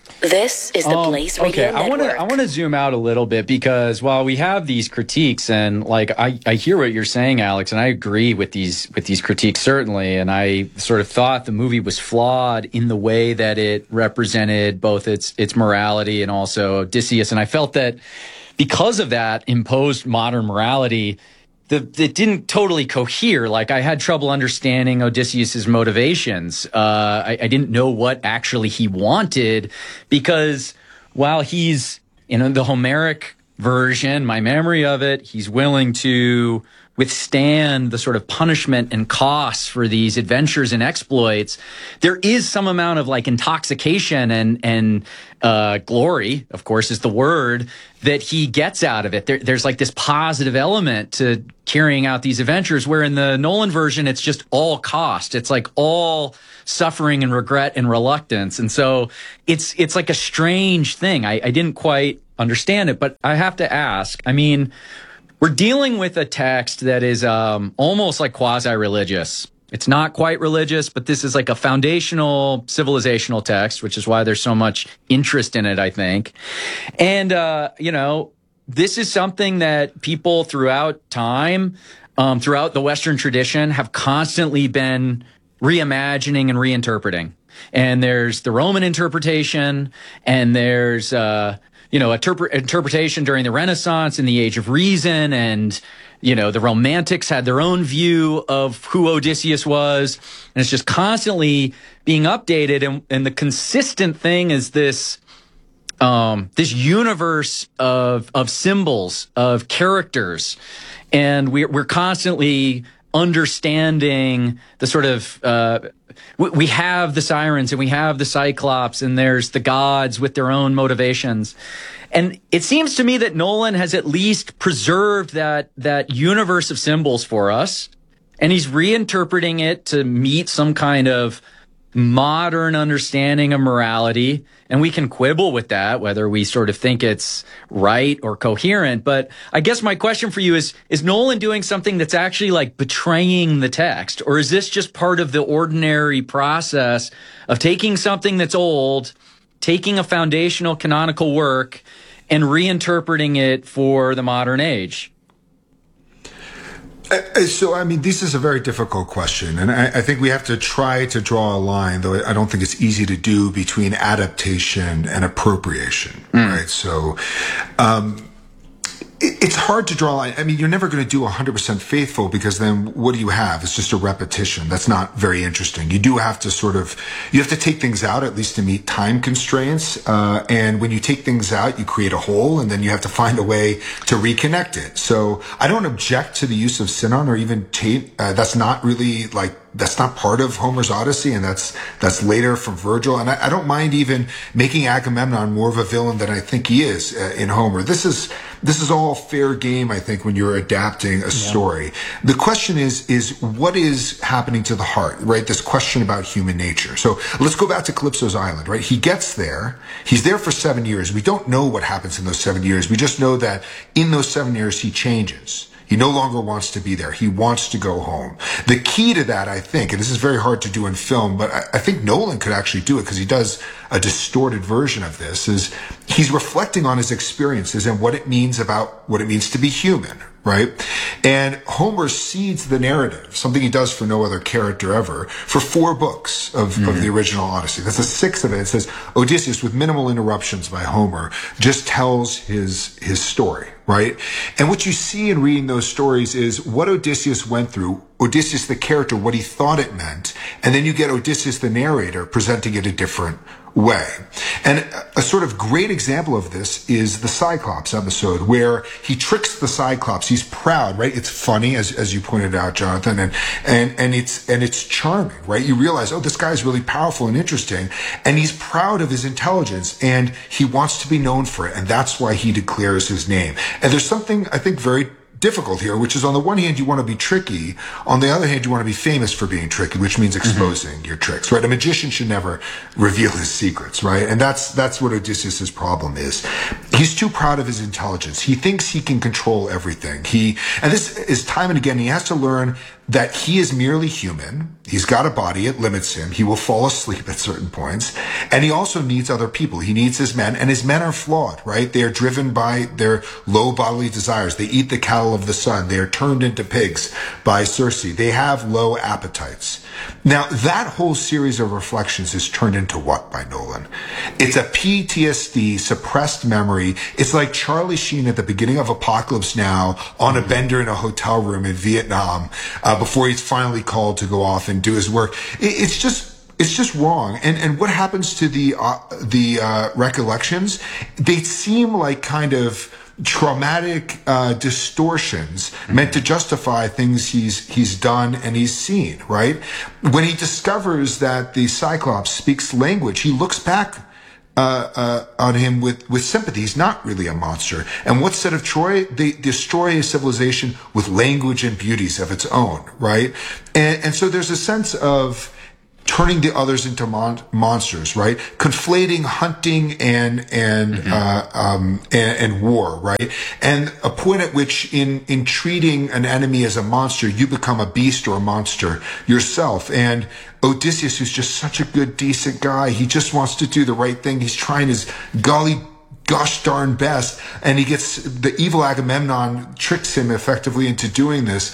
This is the Um, Blaze Radio okay, I want to Network. I want to zoom out a little bit because while we have these critiques and like I, I hear what you're saying, Alex, and I agree with these with these critiques certainly, and I sort of thought the movie was flawed in the way that it represented both its its morality and also Odysseus, and I felt that because of that imposed modern morality, the, it didn't totally cohere. Like I had trouble understanding Odysseus's motivations. Uh, I, I didn't know what actually he wanted because while he's in the Homeric version, my memory of it, he's willing to withstand the sort of punishment and costs for these adventures and exploits. There is some amount of like intoxication and, and, uh, glory, of course, is the word that he gets out of it. There, there's like this positive element to carrying out these adventures, where in the Nolan version, it's just all cost. It's like all suffering and regret and reluctance. And so it's, it's like a strange thing. I, I didn't quite understand it, but I have to ask, I mean, we're dealing with a text that is um, almost like quasi-religious. It's not quite religious, but this is like a foundational civilizational text, which is why there's so much interest in it, I think. And, uh, you know, this is something that people throughout time, um, throughout the Western tradition, have constantly been reimagining and reinterpreting. And there's the Roman interpretation, and there's, uh, you know, interpre- interpretation during the Renaissance and the Age of Reason. And, you know, the Romantics had their own view of who Odysseus was. And it's just constantly being updated. And, and the consistent thing is this, um, this universe of, of symbols, of characters. And we're, we're constantly understanding the sort of, uh, we have the sirens and we have the Cyclops and there's the gods with their own motivations. And it seems to me that Nolan has at least preserved that, that universe of symbols for us. And he's reinterpreting it to meet some kind of modern understanding of morality. And we can quibble with that, whether we sort of think it's right or coherent. But I guess my question for you is, is Nolan doing something that's actually like betraying the text? Or is this just part of the ordinary process of taking something that's old, taking a foundational canonical work, and reinterpreting it for the modern age? So, I mean, this is a very difficult question. And I, I think we have to try to draw a line, though I don't think it's easy to do, between adaptation and appropriation, mm. right? So, um, it, it's hard to draw a line. I mean, you're never going to do one hundred percent faithful, because then what do you have? It's just a repetition. That's not very interesting. You do have to sort of, you have to take things out, at least to meet time constraints. Uh, and when you take things out, you create a hole, and then you have to find a way to reconnect it. So I don't object to the use of Sinon or even Tate. Uh, that's not really like, that's not part of Homer's Odyssey, and that's that's later from Virgil. And I, I don't mind even making Agamemnon more of a villain than I think he is uh, in Homer. This is this is all fair game, I think, when you're adapting a story. Yeah. The question is is what is happening to the heart, right? This question about human nature. So let's go back to Calypso's Island, right? He gets there. He's there for seven years. We don't know what happens in those seven years. We just know that in those seven years he changes. He no longer wants to be there. He wants to go home. The key to that, I think, and this is very hard to do in film, but I, I think Nolan could actually do it because he does a distorted version of this, is he's reflecting on his experiences and what it means about what it means to be human, right? And Homer seeds the narrative, something he does for no other character ever, for four books of, mm-hmm. of the original Odyssey. That's the sixth of it. It says Odysseus, with minimal interruptions by Homer, just tells his his story, right? And what you see in reading those stories is what Odysseus went through, Odysseus the character, what he thought it meant, and then you get Odysseus the narrator presenting it a different way. And a sort of great example of this is the Cyclops episode, where he tricks the Cyclops. He's proud, right? It's funny, as as you pointed out, Jonathan, and and and it's and it's charming, right? You realize, oh, this guy's really powerful and interesting, and he's proud of his intelligence, and he wants to be known for it, and that's why he declares his name. And there's something, I think, very difficult here, which is on the one hand, you want to be tricky. On the other hand, you want to be famous for being tricky, which means exposing mm-hmm. your tricks, right? A magician should never reveal his secrets, right? And that's, that's what Odysseus's problem is. He's too proud of his intelligence. He thinks he can control everything. He, and this is time and again, he has to learn that he is merely human. He's got a body. It limits him. He will fall asleep at certain points. And he also needs other people. He needs his men, and his men are flawed, right? They are driven by their low bodily desires. They eat the cattle of the sun. They are turned into pigs by Circe. They have low appetites. Now, that whole series of reflections is turned into what by Nolan? It's a P T S D, suppressed memory. It's like Charlie Sheen at the beginning of Apocalypse Now on a bender in a hotel room in Vietnam uh, before he's finally called to go off and do his work. It, it's just It's just wrong. And and what happens to the uh, the uh, recollections? They seem like kind of traumatic uh, distortions meant to justify things he's he's done and he's seen, right? When he discovers that the Cyclops speaks language, he looks back uh, uh, on him with, with sympathy. He's not really a monster. And what's said of Troy? They destroy a civilization with language and beauties of its own, right? And, and so there's a sense of turning the others into mon- monsters, right? Conflating hunting and and mm-hmm. uh, um, and, and war, right? And a point at which, in in treating an enemy as a monster, you become a beast or a monster yourself. And Odysseus, who's just such a good, decent guy, he just wants to do the right thing. He's trying his golly gosh darn best, and he gets the evil Agamemnon tricks him effectively into doing this.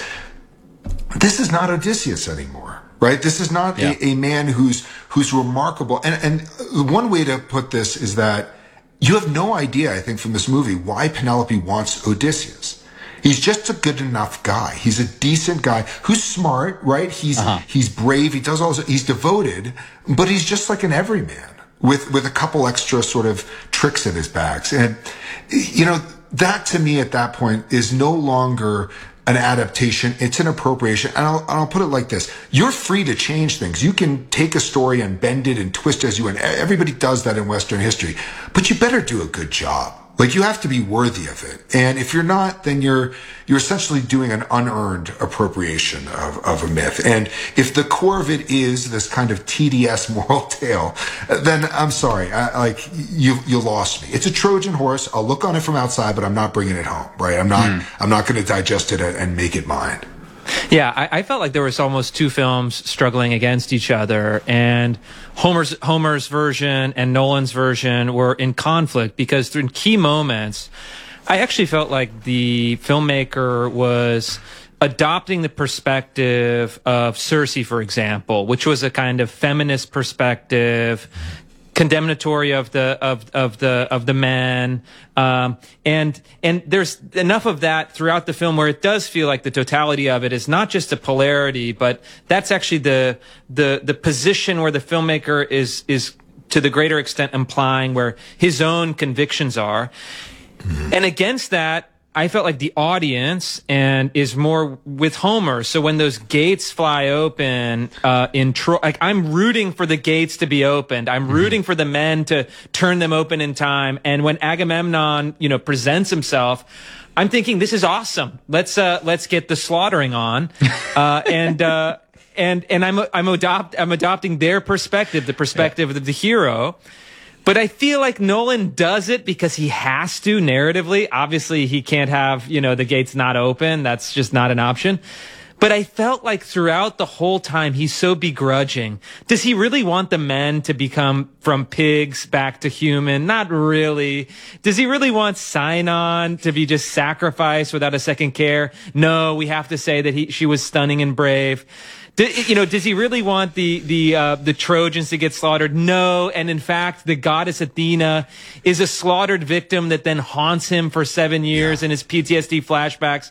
This is not Odysseus anymore. Right? This is not yeah. a, a man who's who's remarkable. And and one way to put this is that you have no idea, I think, from this movie, why Penelope wants Odysseus. He's just a good enough guy. He's a decent guy who's smart, right? He's uh-huh. he's brave. He does all this, he's devoted, but he's just like an everyman with with a couple extra sort of tricks in his bags. And you know, that to me at that point is no longer an adaptation, it's an appropriation. And I'll, and I'll put it like this. You're free to change things. You can take a story and bend it and twist as you want. Everybody does that in Western history. But you better do a good job. Like, you have to be worthy of it. And if you're not, then you're you're essentially doing an unearned appropriation of, of a myth. And if the core of it is this kind of T D S moral tale, then I'm sorry, I, like you you lost me. It's a Trojan horse. I'll look on it from outside, but I'm not bringing it home, right? I'm not mm. I'm not going to digest it and make it mine. Yeah, I, I felt like there was almost two films struggling against each other, and Homer's Homer's version and Nolan's version were in conflict because through key moments, I actually felt like the filmmaker was adopting the perspective of Circe, for example, which was a kind of feminist perspective, condemnatory of the of of the of the men, um, and and there's enough of that throughout the film where it does feel like the totality of it is not just a polarity, but that's actually the the the position where the filmmaker is is to the greater extent implying where his own convictions are, mm-hmm. and against that, I felt like the audience and is more with Homer. So when those gates fly open uh, in Troy, like I'm rooting for the gates to be opened. I'm rooting mm-hmm. for the men to turn them open in time. And when Agamemnon, you know, presents himself, I'm thinking this is awesome. Let's uh, let's get the slaughtering on. Uh, and uh, and and I'm I'm adopt I'm adopting their perspective, the perspective yeah. of the hero. But I feel like Nolan does it because he has to narratively. Obviously, he can't have, you know, the gates not open. That's just not an option. But I felt like throughout the whole time, he's so begrudging. Does he really want the men to become from pigs back to human? Not really. Does he really want Sinon to be just sacrificed without a second care? No, we have to say that he, she was stunning and brave. Do, you know, does he really want the the uh, the Trojans to get slaughtered? No, and in fact, the goddess Athena is a slaughtered victim that then haunts him for seven years yeah. in his P T S D flashbacks.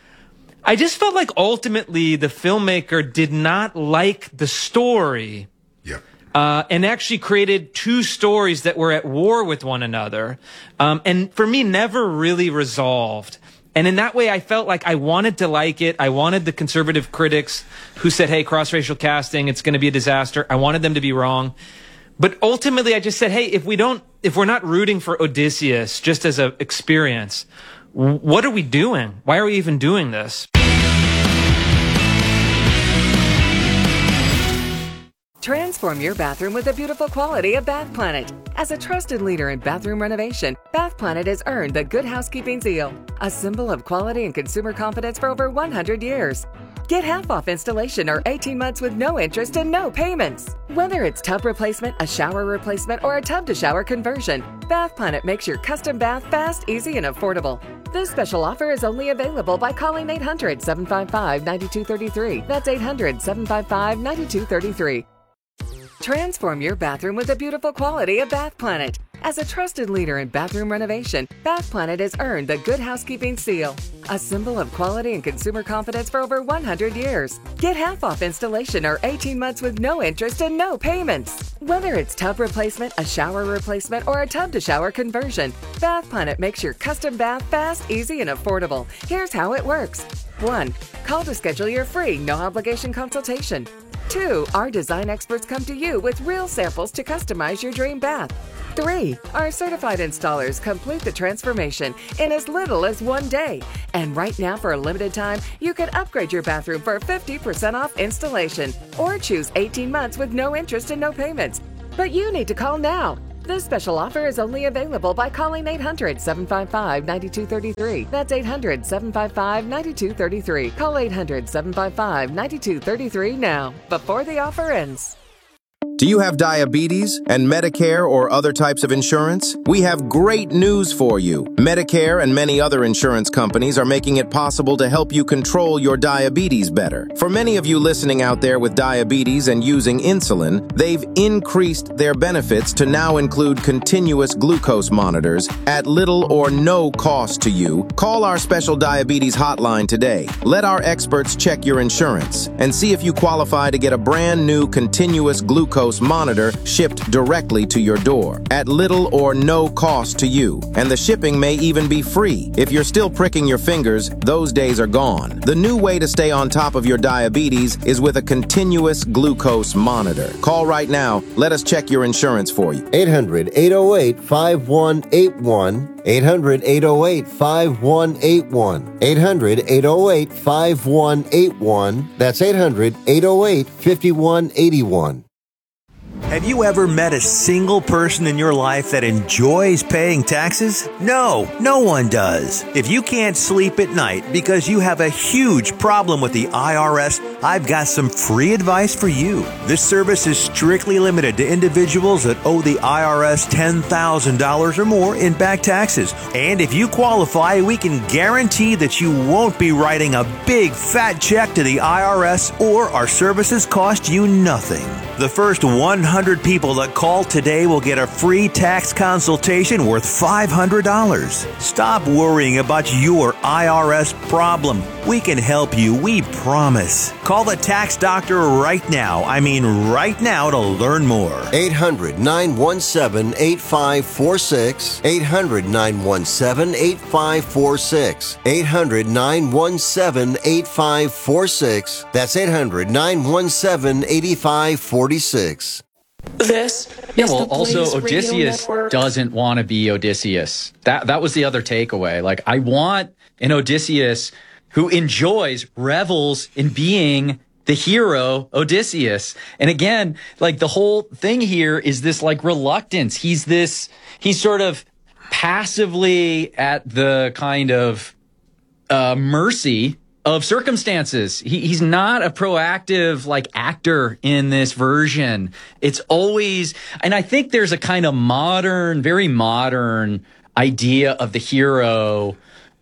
I just felt like ultimately the filmmaker did not like the story, yeah, uh, and actually created two stories that were at war with one another, um, and for me, never really resolved. And in that way, I felt like I wanted to like it. I wanted the conservative critics who said, hey, cross-racial casting, it's going to be a disaster. I wanted them to be wrong. But ultimately, I just said, hey, if we don't, if we're not rooting for Odysseus just as an experience, what are we doing? Why are we even doing this? Transform your bathroom with the beautiful quality of Bath Planet. As a trusted leader in bathroom renovation, Bath Planet has earned the Good Housekeeping seal, a symbol of quality and consumer confidence for over one hundred years. Get half off installation or eighteen months with no interest and no payments. Whether it's tub replacement, a shower replacement, or a tub-to-shower conversion, Bath Planet makes your custom bath fast, easy, and affordable. This special offer is only available by calling eight hundred, seven five five, nine two three three. That's eight hundred, seven five five, nine two three three. Transform your bathroom with the beautiful quality of Bath Planet. As a trusted leader in bathroom renovation, Bath Planet has earned the Good Housekeeping seal, a symbol of quality and consumer confidence for over one hundred years. Get half off installation or eighteen months with no interest and no payments. Whether it's tub replacement, a shower replacement, or a tub-to-shower conversion, Bath Planet makes your custom bath fast, easy, and affordable. Here's how it works. one. Call to schedule your free, no-obligation consultation. two. Our design experts come to you with real samples to customize your dream bath. three. Our certified installers complete the transformation in as little as one day. And right now, for a limited time, you can upgrade your bathroom for fifty percent off installation or choose eighteen months with no interest and no payments. But you need to call now. This special offer is only available by calling eight hundred, seven five five, nine two three three. That's eight hundred, seven five five, nine two three three. Call eight hundred, seven five five, nine two three three now, before the offer ends. Do you have diabetes and Medicare or other types of insurance? We have great news for you. Medicare and many other insurance companies are making it possible to help you control your diabetes better. For many of you listening out there with diabetes and using insulin, they've increased their benefits to now include continuous glucose monitors at little or no cost to you. Call our special diabetes hotline today. Let our experts check your insurance and see if you qualify to get a brand new continuous glucose monitor shipped directly to your door at little or no cost to you. And the shipping may even be free. If you're still pricking your fingers, those days are gone. The new way to stay on top of your diabetes is with a continuous glucose monitor. Call right now. Let us check your insurance for you. eight hundred, eight oh eight, five one eight one. eight hundred, eight oh eight, five one eight one. eight hundred, eight oh eight, five one eight one. That's eight hundred, eight oh eight, five one eight one. Have you ever met a single person in your life that enjoys paying taxes? No, no one does. If you can't sleep at night because you have a huge problem with the I R S, I've got some free advice for you. This service is strictly limited to individuals that owe the I R S ten thousand dollars or more in back taxes. And if you qualify, we can guarantee that you won't be writing a big fat check to the I R S, or our services cost you nothing. The first one hundred people that call today will get a free tax consultation worth five hundred dollars. Stop worrying about your I R S problem. We can help you, we promise. Call the tax doctor right now. I mean right now to learn more. eight hundred, nine one seven, eight five four six. eight hundred, nine one seven, eight five four six. eight hundred, nine one seven, eight five four six. That's eight hundred, nine one seven, eight five four six. This yeah, is well, the Blaze also Radio Odysseus Network. doesn't want to be Odysseus. That that was the other takeaway. Like, I want an Odysseus who enjoys, revels in being the hero Odysseus. And again, like, the whole thing here is this like reluctance. He's this, he's sort of passively at the kind of uh, mercy of circumstances. He, he's not a proactive like actor in this version. It's always, and I think there's a kind of modern, very modern idea of the hero,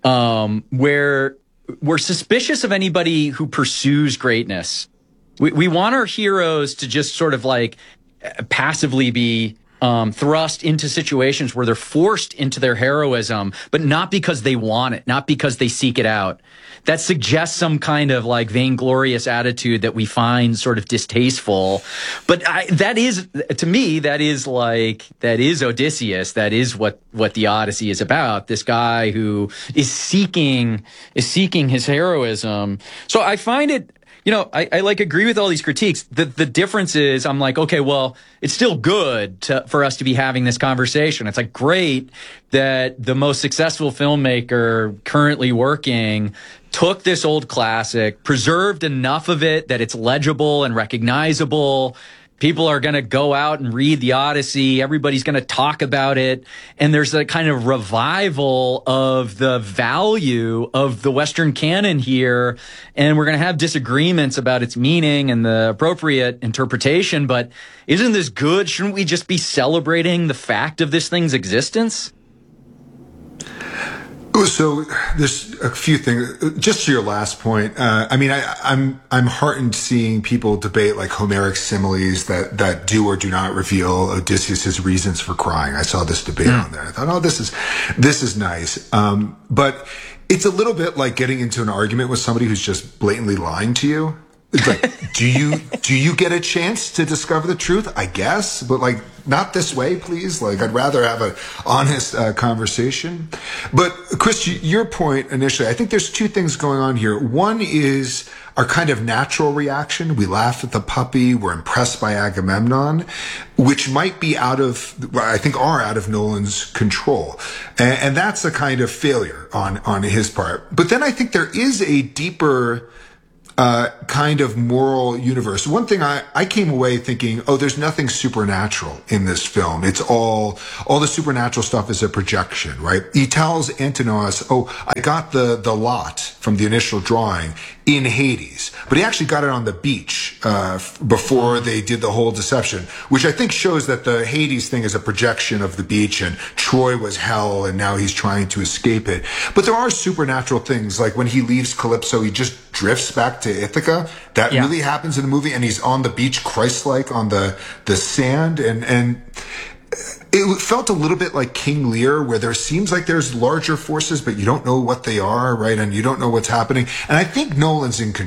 um, where we're suspicious of anybody who pursues greatness. We, we want our heroes to just sort of like passively be Um, thrust into situations where they're forced into their heroism, but not because they want it, not because they seek it out. That suggests some kind of like vainglorious attitude that we find sort of distasteful. But I, that is, to me, that is like, that is Odysseus. That is what, what the Odyssey is about. This guy who is seeking, is seeking his heroism. So I find it you know, I, I like agree with all these critiques. The the difference is I'm like, okay, well, it's still good to, for us to be having this conversation. It's like great that the most successful filmmaker currently working took this old classic, preserved enough of it that it's legible and recognizable. People are going to go out and read the Odyssey. Everybody's going to talk about it. And there's a kind of revival of the value of the Western canon here. And we're going to have disagreements about its meaning and the appropriate interpretation. But isn't this good? Shouldn't we just be celebrating the fact of this thing's existence? So there's a few things. Just to your last point, uh, I mean, I, I'm I'm heartened seeing people debate like Homeric similes that that do or do not reveal Odysseus's reasons for crying. I saw this debate mm. on there. I thought, oh, this is this is nice, um, but it's a little bit like getting into an argument with somebody who's just blatantly lying to you. It's like, do you do you get a chance to discover the truth? I guess, but like not this way, please. Like I'd rather have an honest uh, conversation. But Chris, your point initially, I think there's two things going on here. One is our kind of natural reaction. We laugh at the puppy. We're impressed by Agamemnon, which might be out of, I think are out of Nolan's control. And, and that's a kind of failure on, on his part. But then I think there is a deeper Uh, kind of moral universe. One thing I, I came away thinking, oh, there's nothing supernatural in this film. It's all, all the supernatural stuff is a projection, right? He tells Antinous, oh, I got the, the lot from the initial drawing in Hades, but he actually got it on the beach, uh, before they did the whole deception, which I think shows that the Hades thing is a projection of the beach and Troy was hell and now he's trying to escape it. But there are supernatural things, like when he leaves Calypso, he just drifts back to Ithaca. That yeah. really happens in the movie, and he's on the beach, Christ-like, on the, the sand, and, and it felt a little bit like King Lear, where there seems like there's larger forces, but you don't know what they are, right? And you don't know what's happening. And I think Nolan's in control.